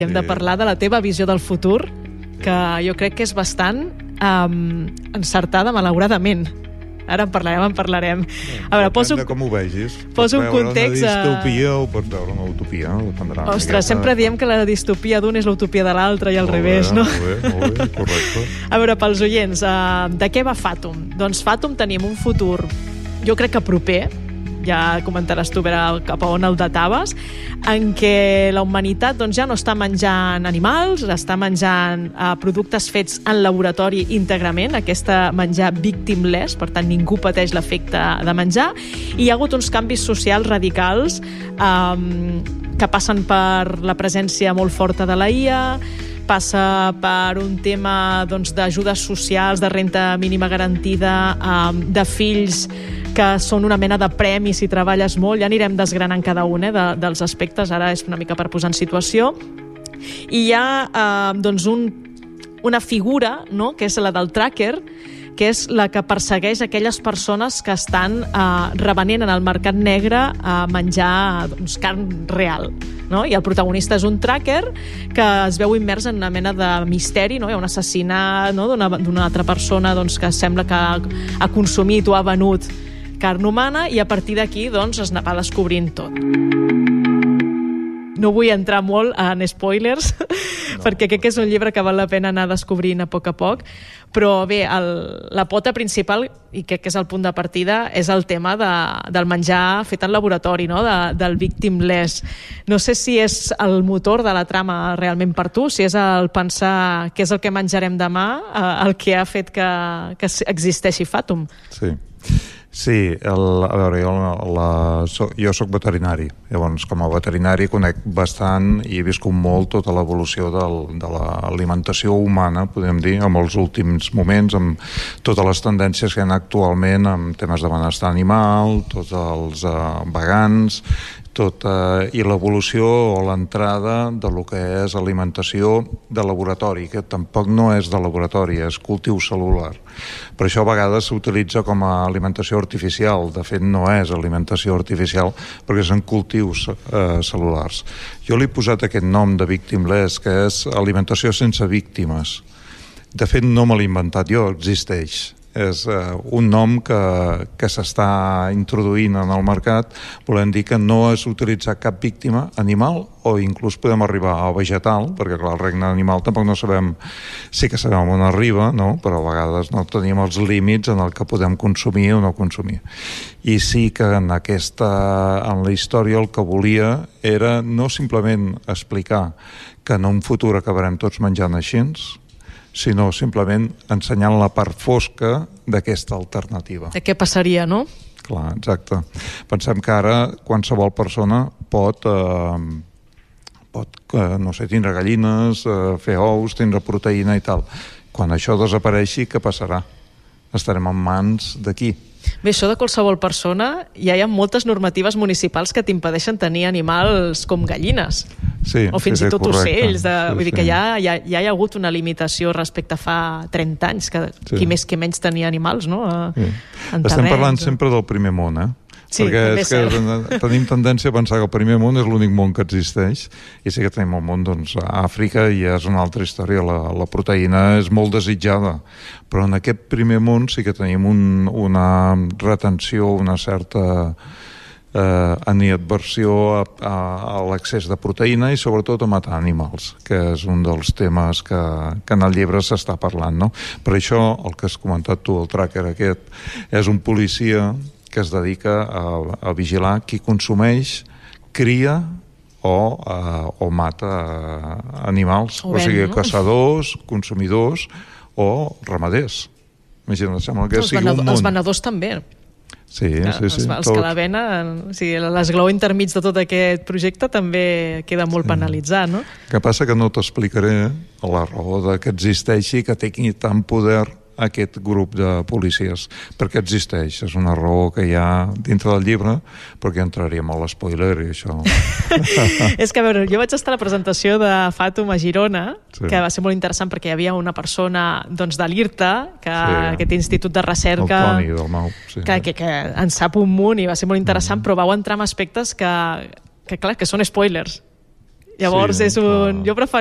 Hem de parlar de la teva visió del futur, que jo crec que és bastant encertada, malauradament. Ara en parlarem. A veure, depèn de com ho vegis. Poso un context. Pots veure una distopia o pots veure una utopia. Ostres, sempre diem que la distopia d'un és l'utopia de l'altre i al revés, no? Molt bé, correcte. A veure, pels oients, de què va Fathom? Doncs Fathom tenim un futur, jo crec que proper, ja comentaràs tu cap a on el dataves, en què la humanitat ja no està menjant animals, està menjant productes fets en laboratori íntegrament, aquesta menjar victimless, per tant ningú pateix l'efecte de menjar, i hi ha hagut uns canvis socials radicals que passen per la presència molt forta de la IA, passa per un tema d'ajudes socials, de renta mínima garantida, de fills que són una mena de premi si treballes molt. Ja anirem desgranant cada un dels aspectes, ara és una mica per posar en situació. I hi ha una figura, no?, que és la del tracker, que és la que persegueix aquelles persones que estan revenent en el mercat negre a menjar carn real, no? I el protagonista és un tracker que es veu immers en una mena de misteri, no? Hi ha un assassinat, no?, d'una altra persona que sembla que ha consumit o ha venut carn humana, i a partir d'aquí es va descobrint tot. No vull entrar molt en spoilers, perquè crec que és un llibre que val la pena anar descobrint a poc, però bé, la pota principal, i crec que és el punt de partida, és el tema del menjar fet en laboratori, no?, del victimless. No sé si és el motor de la trama realment per tu, si és el pensar què és el que menjarem demà, el que ha fet que existeixi Fathom. Sí, a veure, jo soc veterinari, llavors com a veterinari conec bastant i he viscut molt tota l'evolució de l'alimentació humana, podem dir, en els últims moments, amb totes les tendències que hi ha actualment amb temes de benestar animal, tots els vegans, i l'evolució o l'entrada de lo que és alimentació de laboratori, que tampoc no és de laboratori, és cultiu cel·lular. Per això a vegades s'utilitza com a alimentació artificial. De fet, no és alimentació artificial perquè són cultius cel·lulars. Jo li he posat aquest nom de victimless, que és alimentació sense víctimes. De fet, no me l'he inventat jo, existeix. És un nom que s'està introduint en el mercat, volem dir que no és utilitzar cap víctima animal, o inclús podem arribar a vegetal, perquè clar, el regne animal tampoc no sabem, sí que sabem on arriba, no? Però a vegades no tenim els límits en el que podem consumir o no consumir. I sí que en la història el que volia era no simplement explicar que en un futur acabarem tots menjant així, sinó simplement ensenyant la part fosca d'aquesta alternativa. De què passaria, no? Clar, exacte. Pensem que ara qualsevol persona pot no sé, tindre gallines, fer ous, tindre proteïna i tal. Quan això desapareixi, què passarà? Estarem en mans de qui? Bé, això de qualsevol persona, ja hi ha moltes normatives municipals que t'impedeixen tenir animals com gallines. Sí, o fins i tot ocells. Vull dir que ja hi ha hagut una limitació respecte a fa 30 anys, que qui més que menys tenia animals, no? Estem parlant sempre del primer món, Sí, perquè és que tenim tendència a pensar que el primer món és l'únic món que existeix, i sí que tenim el món a Àfrica, i és una altra història. La proteïna és molt desitjada, però en aquest primer món sí que tenim una retenció, una certa animadversió a l'accés de proteïna i sobretot a matar animals, que és un dels temes que en el llibre s'està parlant, no? Per això el que has comentat tu, el tracker aquest, és un policia que es dedica a vigilar qui consumeix, cria o mata animals, o sigui, caçadors, consumidors o ramaders. Imagina't, sembla que sigui un món. Els venedors també. Sí. Els que la venen, o sigui, l'esglaó intermig de tot aquest projecte també queda molt penalitzat, no? El que passa que no t'explicaré la raó que existeixi, que tingui tant poder aquest grup de policies, perquè existeix. És una raó que hi ha dintre del llibre, perquè entraríem a l'espoiler i això. És que, a veure, jo vaig estar a la presentació de Fathom a Girona, que va ser molt interessant perquè hi havia una persona de l'IRTA, aquest institut de recerca, el Toni del Mau, que en sap un munt i va ser molt interessant, però vau entrar en aspectes que clar, que són spoilers. Llavors Sí, és un... clar. Jo